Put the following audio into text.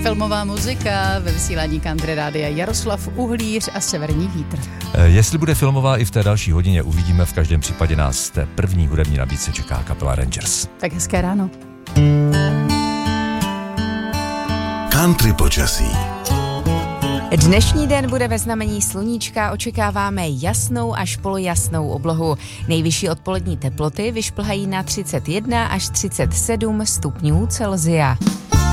Filmová muzika ve vysílání Country Rádia Jaroslav Uhlíř a Severní vítr. Jestli bude filmová i v té další hodině, uvidíme. V každém případě nás z té první hudební nabídce čeká kapela Rangers. Tak hezké ráno. Country počasí. Dnešní den bude ve znamení sluníčka, očekáváme jasnou až polojasnou oblohu. Nejvyšší odpolední teploty vyšplhají na 31 až 37 stupňů Celsia.